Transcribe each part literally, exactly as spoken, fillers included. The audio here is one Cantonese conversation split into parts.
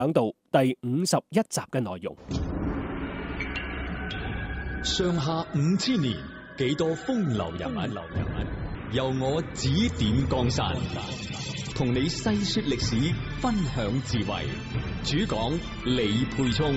講到第五十一集嘅內容。 上下五千年，幾多風流人物，由我指點江山，同你細說歷史，分享智慧。主講李沛聰。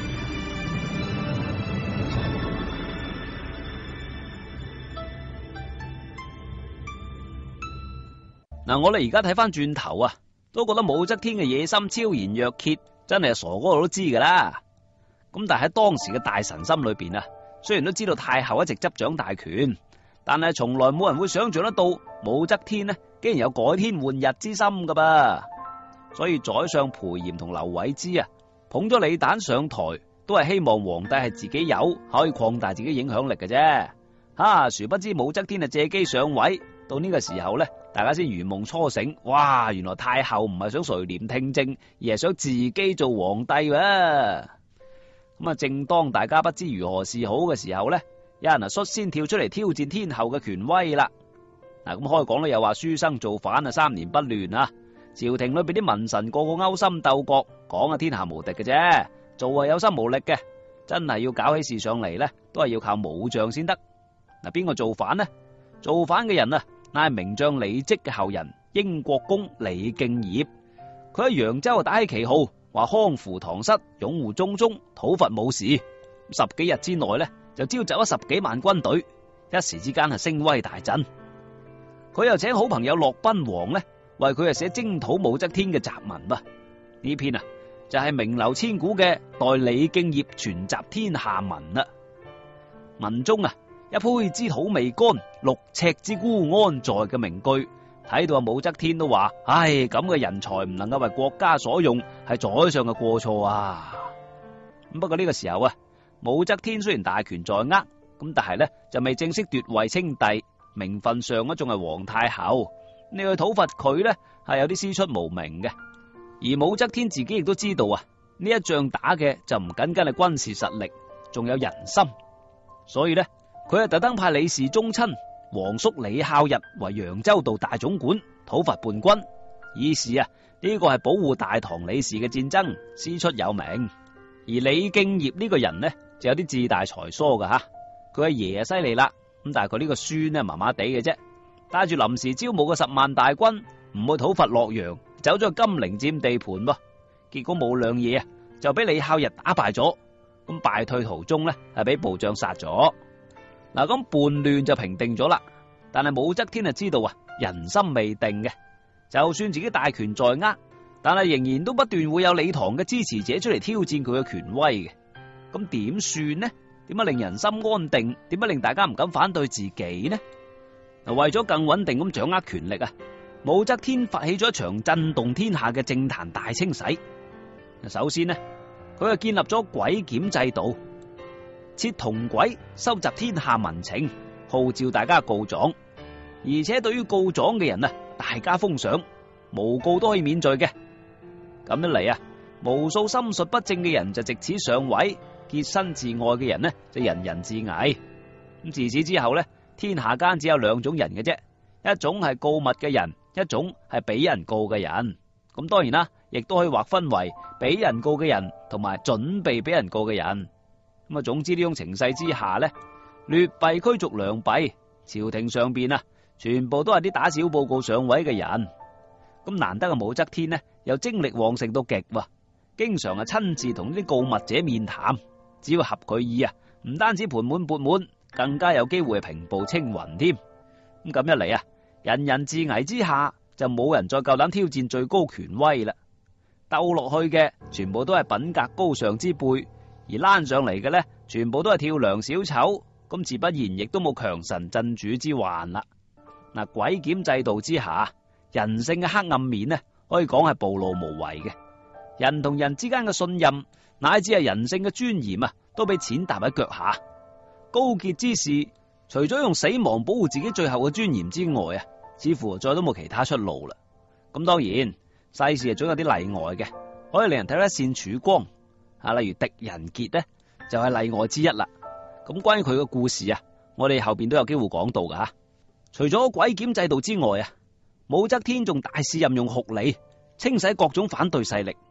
嗱，我哋而家睇翻轉頭啊，都覺得武則天嘅野心超然若揭，真係傻哥都知噶啦。咁但係喺當時嘅大臣心裏邊啊，雖然都知道太后一直執掌大權，但係從來冇人會想象得到武則天呢，竟然有改天換日之心噶噃。所以宰相裴炎同劉偉之啊，捧咗李旦上台，都係希望皇帝係自己有，可以擴大自己影響力嘅啫。啊，殊不知武則天啊借機上位，到呢個時候呢，大家先如夢初醒，哇！原來太后唔係想垂簾聽政，而係想自己做皇帝喎。咁啊，正當大家不知如何是好嘅時候呢，有人啊率先跳出嚟挑戰天后嘅權威啦。嗱，咁開講咧又話書生造反啊，三年不亂啊。朝廷裏邊啲文臣個個勾心鬥角，講啊天下無敵嘅啫，做係有心無力嘅，真係要搞起事上嚟呢，都係要靠武將先得。嗱，邊個造反呢？造反嘅人啊，乃係名將李績嘅後人英國公李敬業。佢喺揚州打起旗號，話匡扶唐室，擁護中宗，討伐武士。十幾日之內呢，就召集咗十幾萬軍隊，一時之間係聲威大振。佢又請好朋友駱賓王呢，為佢係寫征討武則天嘅雜文噃。呢篇啊就係名流千古嘅代李敬業傳集天下文啦。文中啊，一胚之土未乾，六尺之孤安在嘅名句，睇到啊武則天都話：唉，咁嘅人才唔能夠為國家所用，係宰相嘅過錯啊！咁不過呢個時候啊，武則天雖然大權在握，咁但係呢就未正式奪位稱帝，名分上啊仲係皇太后。你去討伐佢呢，係有啲師出無名嘅。而武則天自己亦都知道啊，呢一仗打嘅就唔僅僅係軍事實力，仲有人心。所以呢，佢係特登派李氏宗親皇叔李孝日為揚州道大總管，討伐叛軍。以示啊，呢個係保護大唐李氏嘅戰爭，師出有名。而李敬業呢個人呢，就有啲志大才疏噶吓。佢阿爺啊犀利啦，咁但係佢呢個孫呢麻麻地嘅啫。帶住臨時招募嘅十萬大軍，唔去討伐洛陽，走咗去金陵佔地盤噃。結果冇兩嘢啊，就俾李孝日打敗咗。咁敗退途中呢，係俾部將殺咗。嗱，咁叛亂就平定咗啦。但係武則天啊知道啊，人心未定嘅，就算自己大權在握，但係仍然都不斷會有李唐嘅支持者出嚟挑戰佢嘅權威嘅。咁點算呢？點樣令人心安定？點樣令大家唔敢反對自己呢？為咗更穩定咁掌握權力啊，武則天發起咗一場震動天下嘅政壇大清洗。首先呢，佢就建立咗詭檢制度，設銅軌收集天下民情，號召大家告狀。而且對於告狀嘅人啊，大加封賞，誣告都可以免罪嘅。咁一嚟啊，無數心術不正嘅人就藉此上位，潔身自愛嘅人呢就人人自危。咁自此之後呢，天下間只有兩種人嘅啫，一種係告密嘅人，一種係俾人告嘅人。咁當然啦，亦都可以劃分為俾人告嘅人同埋準備俾人告嘅人。咁啊，總之呢種情勢之下呢，劣幣驅逐良幣，朝廷上邊啊，全部都係啲打小報告上位嘅人。咁難得嘅武則天呢，又精力旺盛到極喎，經常係親自同啲告密者面談，只要合佢意啊，唔單止盤滿缽滿，更加有機會平步青雲添。咁咁一嚟啊，人人自危之下，就冇人再夠膽挑戰最高權威啦。鬥落去嘅全部都係品格高尚之輩，而攬上嚟嘅呢，全部都係跳梁小丑，咁自不然亦都冇強臣鎮主之患啦。嗱，詭檢制度之下，人性嘅黑暗面呢，可以講係暴露無遺嘅。人同人之間嘅信任，乃至係人性嘅尊嚴啊，都被踐踏喺腳下。高潔之士，除咗用死亡保護自己最後嘅尊嚴之外啊，似乎再都冇其他出路啦。咁當然，世事係總有啲例外嘅，可以令人睇得一線曙光啊。例如狄仁傑呢，就係例外之一啦。咁關於佢嘅故事啊，我哋後邊都有機會講到噶吓。除咗詭檢制度之外啊，武則天仲大肆任用酷吏，清洗各種反對勢力。